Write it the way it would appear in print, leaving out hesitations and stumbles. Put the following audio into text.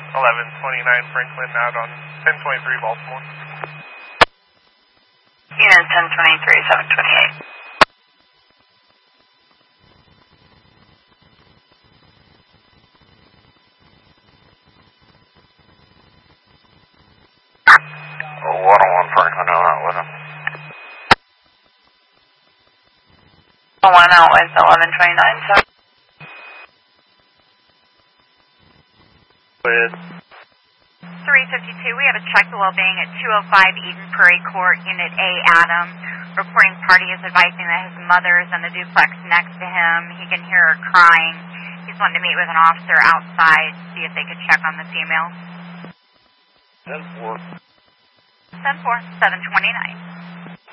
1129 Franklin out on 1023 Baltimore. Unit 1023, 728. Oh, 101 Franklin out with him. 1 out with 1129, so. With 352, we have a check the well-being at 205 Eden Prairie Court, Unit A, Adam. Reporting party is advising that his mother is in the duplex next to him. He can hear her crying. He's wanting to meet with an officer outside, see if they could check on the female. 10-4. 10-4, 729.